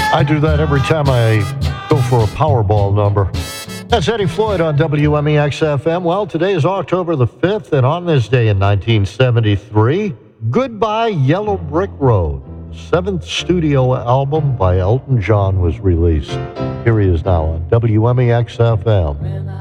I do that every time I go for a Powerball number. That's Eddie Floyd on WMEX-FM. Well, today is October the 5th, and on this day in 1973, Goodbye Yellow Brick Road, the seventh studio album by Elton John, was released. Here he is now on WMEX-FM.